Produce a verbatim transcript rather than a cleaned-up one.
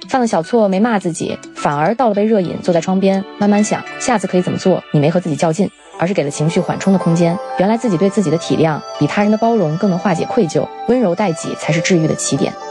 犯了小错没骂自己，反而倒了杯热饮，坐在窗边慢慢想下次可以怎么做。你没和自己较劲，而是给了情绪缓冲的空间。原来自己对自己的体谅比他人的包容更能化解愧疚，温柔待己才是治愈的起点。